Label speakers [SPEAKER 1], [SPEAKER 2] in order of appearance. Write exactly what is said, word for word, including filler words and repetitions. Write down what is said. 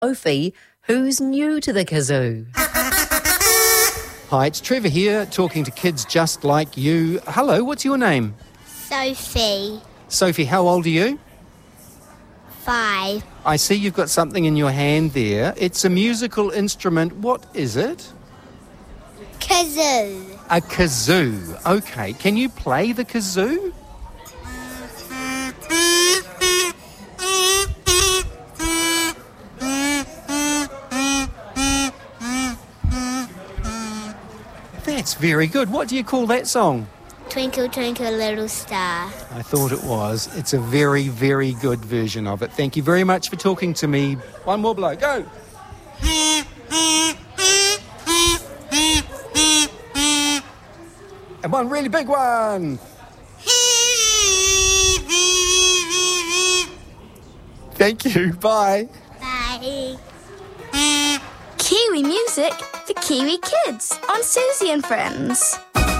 [SPEAKER 1] Sophie, who's new to the kazoo.
[SPEAKER 2] Hi, it's Trevor here, talking to kids just like you. Hello, what's your name?
[SPEAKER 3] Sophie.
[SPEAKER 2] Sophie, how old are you?
[SPEAKER 3] Five.
[SPEAKER 2] I see you've got something in your hand there. It's a musical instrument. What is it?
[SPEAKER 3] Kazoo.
[SPEAKER 2] A kazoo. Okay, can you play the kazoo? That's very good. What do you call that song?
[SPEAKER 3] Twinkle, twinkle, little star.
[SPEAKER 2] I thought it was. It's a very, very good version of it. Thank you very much for talking to me. One more blow. Go. And one really big one. Thank you. Bye.
[SPEAKER 3] Bye.
[SPEAKER 4] Kiwi music for Kiwi kids on Susie and Friends.